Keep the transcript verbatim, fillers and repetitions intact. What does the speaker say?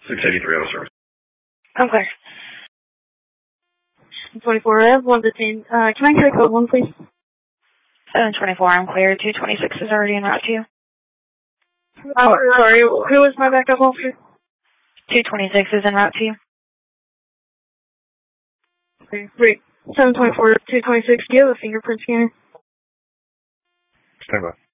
six eighty-three out of service. I'm clear. twenty-four, I have one detained. Uh, can I get a code one, please? seven twenty-four, I'm clear. two twenty-six is already en route to you. Oh, sorry. Who was my backup officer? two twenty-six is en route to you. Okay, great. seven twenty-four, two twenty-six, do you have a fingerprint scanner? Stand by.